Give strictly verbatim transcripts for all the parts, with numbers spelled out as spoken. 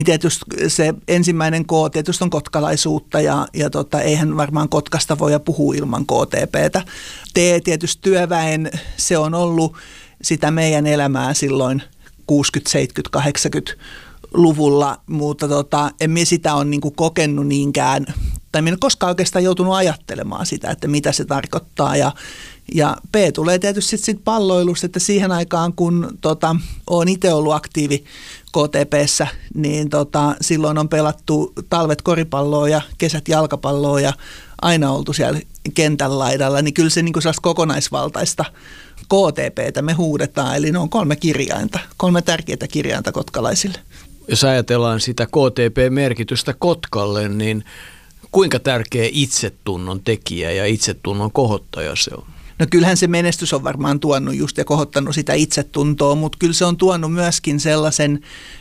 Tietysti se ensimmäinen K tietysti on kotkalaisuutta ja, ja tota, eihän varmaan Kotkasta voi puhua ilman K T P:tä. T tietysti työväen, se on ollut sitä meidän elämää silloin kuusikymmentä-, seitsemänkymmentä-, kahdeksankymmentäluvulla, mutta tota, en minä sitä ole niinku kokenut niinkään, tai minä en koskaan oikeastaan joutunut ajattelemaan sitä, että mitä se tarkoittaa. Ja, ja P tulee tietysti sitten sit palloilusta, että siihen aikaan kun tota, olen itse ollut aktiivi K T P:ssä, niin tota, silloin on pelattu talvet koripalloa ja kesät jalkapalloa ja aina oltu siellä kentän laidalla, niin kyllä se niin kuin sellaista kokonaisvaltaista K T P:tä me huudetaan, eli ne on kolme kirjainta, kolme tärkeää kirjainta kotkalaisille. Jos ajatellaan sitä K T P-merkitystä Kotkalle, niin kuinka tärkeä itsetunnon tekijä ja itsetunnon kohottaja se on? No kyllähän se menestys on varmaan tuonut just ja kohottanut sitä itsetuntoa, mutta kyllä se on tuonut myöskin sellaisen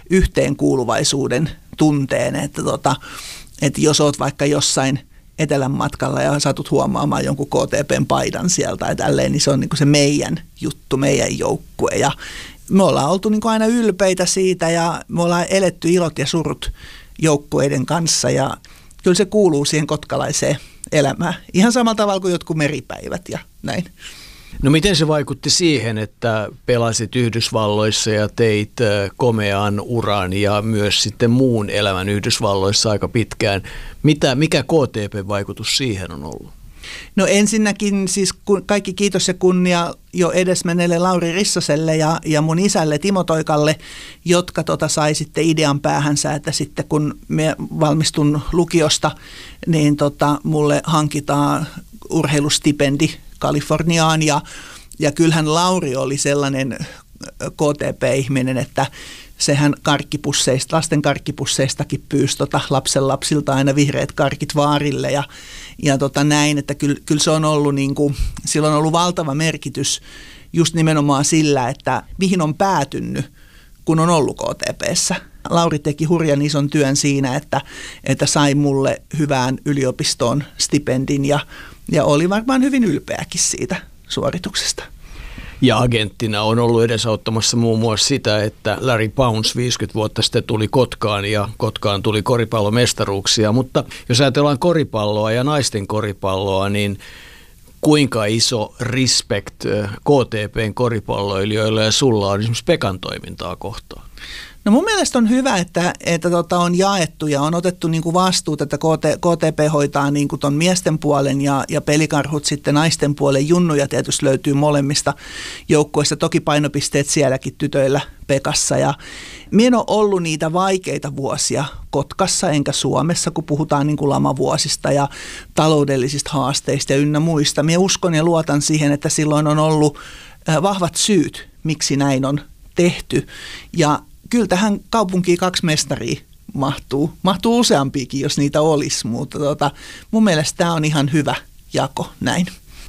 yhteenkuuluvaisuuden tunteen, että, tota, että jos olet vaikka jossain etelän matkalla ja satut huomaamaan jonkun K T P:n paidan sieltä ja tälleen, niin se on niin kuin se meidän juttu, meidän joukkue. Ja me ollaan oltu niin kuin aina ylpeitä siitä ja me ollaan eletty ilot ja surut joukkueiden kanssa ja kyllä se kuuluu siihen kotkalaiseen elämään. Ihan samalla tavalla kuin jotkut meripäivät ja näin. No miten se vaikutti siihen, että pelasit Yhdysvalloissa ja teit komean uran ja myös sitten muun elämän Yhdysvalloissa aika pitkään? Mitä, mikä K T P-vaikutus siihen on ollut? No ensinnäkin siis kaikki kiitos ja kunnia jo edesmenneelle Lauri Rissoselle ja, ja mun isälle Timo Toikalle, jotka tota sai sitten idean päähänsä, että sitten kun me valmistun lukiosta, niin tota, mulle hankitaan urheilustipendi Kaliforniaan ja, ja kyllähän Lauri oli sellainen K T P-ihminen, että sehän karkkipusseista, lasten karkkipusseistakin pyysi tota lapsen lapsilta aina vihreät karkit vaarille ja, ja tota näin, että kyllä, kyllä se on ollut niin kuin, sillä on ollut valtava merkitys just nimenomaan sillä, että mihin on päätynyt, kun on ollut K T P:ssä. Lauri teki hurjan ison työn siinä, että, että sai mulle hyvään yliopistoon stipendin ja, ja oli varmaan hyvin ylpeäkin siitä suorituksesta. Ja agenttina on ollut edesauttamassa muun muassa sitä, että Larry Bounce viisikymmentä vuotta sitten tuli Kotkaan ja Kotkaan tuli koripallomestaruuksia. Mutta jos ajatellaan koripalloa ja naisten koripalloa, niin kuinka iso respect K T P:n koripalloilijoilla ja sulla on esimerkiksi Pekan toimintaa kohtaan? No mun mielestä on hyvä, että, että tota on jaettu ja on otettu niinku vastuut, että K T P hoitaa niinku ton miesten puolen ja, ja pelikarhut sitten naisten puolen. Junnuja tietysti löytyy molemmista joukkueista, toki painopisteet sielläkin tytöillä Pekassa. Ja minä en ole ollut niitä vaikeita vuosia Kotkassa enkä Suomessa, kun puhutaan niinku lamavuosista ja taloudellisista haasteista ja ynnä muista. Minä uskon ja luotan siihen, että silloin on ollut vahvat syyt, miksi näin on tehty ja kyllä tähän kaupunkiin kaksi mestaria mahtuu. Mahtuu useampiakin, jos niitä olisi, mutta tota, mun mielestä tämä on ihan hyvä jako näin.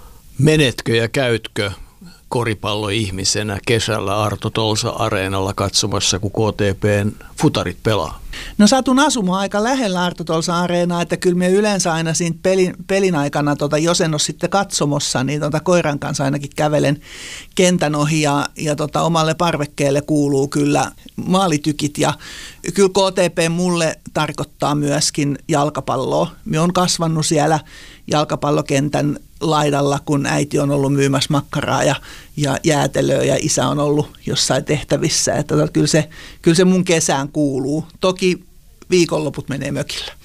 Menetkö ja käytkö koripalloihmisenä kesällä Arto Tolsa-areenalla katsomassa, kun K T P:n futarit pelaa? No satun asumaan aika lähellä Arto Tolsa-areenaa, että kyllä me yleensä aina siinä pelin, pelin aikana, tota, jos en ole sitten katsomossa, niin tota, koiran kanssa ainakin kävelen kentän ohi ja, ja tota, omalle parvekkeelle kuuluu kyllä maalitykit ja kyllä K T P mulle tarkoittaa myöskin jalkapalloa. Me on kasvanut siellä jalkapallokentän laidalla, kun äiti on ollut myymässä makkaraa ja, ja jäätelöä ja isä on ollut jossain tehtävissä. Että kyllä se, kyllä se mun kesään kuuluu. Toki viikonloput menee mökillä.